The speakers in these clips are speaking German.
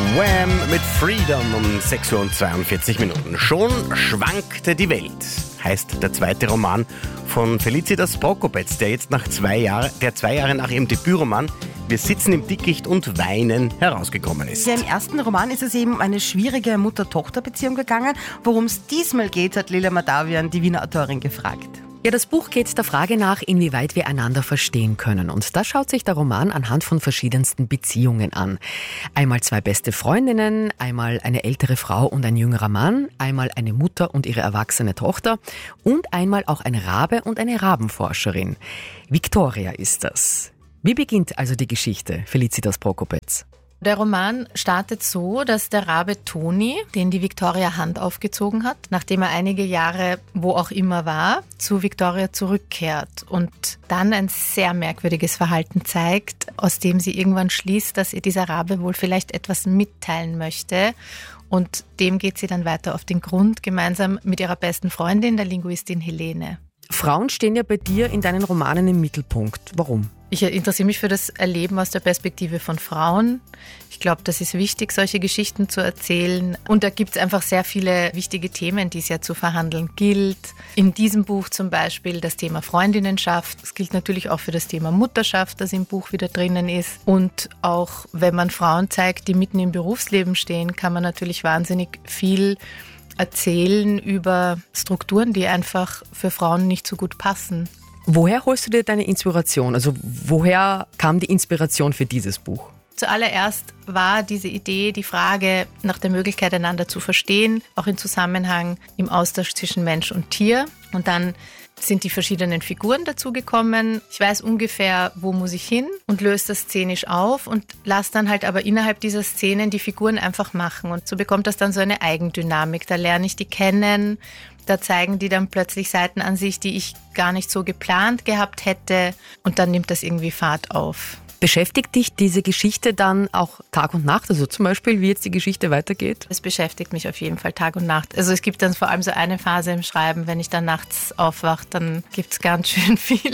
Wham! Mit Freedom um 6:42 Minuten. Schon schwankte die Welt, heißt der zweite Roman von Felicitas Brokopetz, der jetzt nach 2 Jahre nach ihrem Debütroman Wir sitzen im Dickicht und weinen herausgekommen ist. Ja, im ersten Roman ist es eben um eine schwierige Mutter-Tochter-Beziehung gegangen. Worum es diesmal geht, hat Lila Madavian, die Wiener Autorin, gefragt. Ja, das Buch geht der Frage nach, inwieweit wir einander verstehen können. Und da schaut sich der Roman anhand von verschiedensten Beziehungen an. Einmal 2 beste Freundinnen, einmal eine ältere Frau und ein jüngerer Mann, einmal eine Mutter und ihre erwachsene Tochter und einmal auch ein Rabe und eine Rabenforscherin. Victoria ist das. Wie beginnt also die Geschichte, Felicitas Brokopetz? Der Roman startet so, dass der Rabe Toni, den die Victoria Hand aufgezogen hat, nachdem er einige Jahre wo auch immer war, zu Victoria zurückkehrt und dann ein sehr merkwürdiges Verhalten zeigt, aus dem sie irgendwann schließt, dass ihr dieser Rabe wohl vielleicht etwas mitteilen möchte. Und dem geht sie dann weiter auf den Grund, gemeinsam mit ihrer besten Freundin, der Linguistin Helene. Frauen stehen ja bei dir in deinen Romanen im Mittelpunkt. Warum? Ich interessiere mich für das Erleben aus der Perspektive von Frauen. Ich glaube, das ist wichtig, solche Geschichten zu erzählen. Und da gibt es einfach sehr viele wichtige Themen, die es ja zu verhandeln gilt. In diesem Buch zum Beispiel das Thema Freundinnenschaft. Es gilt natürlich auch für das Thema Mutterschaft, das im Buch wieder drinnen ist. Und auch wenn man Frauen zeigt, die mitten im Berufsleben stehen, kann man natürlich wahnsinnig viel erzählen über Strukturen, die einfach für Frauen nicht so gut passen. Woher holst du dir deine Inspiration? Also woher kam die Inspiration für dieses Buch? Zuallererst war diese Idee, die Frage nach der Möglichkeit, einander zu verstehen, auch im Zusammenhang im Austausch zwischen Mensch und Tier. Und dann sind die verschiedenen Figuren dazugekommen. Ich weiß ungefähr, wo muss ich hin und löse das szenisch auf und lasse dann halt aber innerhalb dieser Szenen die Figuren einfach machen. Und so bekommt das dann so eine Eigendynamik. Da lerne ich die kennen, da zeigen die dann plötzlich Seiten an sich, die ich gar nicht so geplant gehabt hätte und dann nimmt das irgendwie Fahrt auf. Beschäftigt dich diese Geschichte dann auch Tag und Nacht? Also zum Beispiel, wie jetzt die Geschichte weitergeht? Es beschäftigt mich auf jeden Fall Tag und Nacht. Also es gibt dann vor allem so eine Phase im Schreiben, wenn ich dann nachts aufwache, dann gibt es ganz schön viele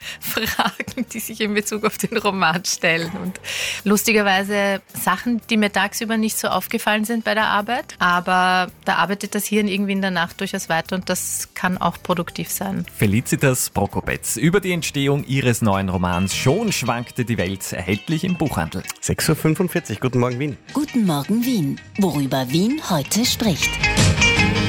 Fragen, die sich in Bezug auf den Roman stellen. Und lustigerweise Sachen, die mir tagsüber nicht so aufgefallen sind bei der Arbeit. Aber da arbeitet das Hirn irgendwie in der Nacht durchaus weiter und das kann auch produktiv sein. Felicitas Brokopetz über die Entstehung ihres neuen Romans Schon schwankte die Welt, erhältlich im Buchhandel. 6:45 Guten Morgen Wien. Guten Morgen Wien. Worüber Wien heute spricht.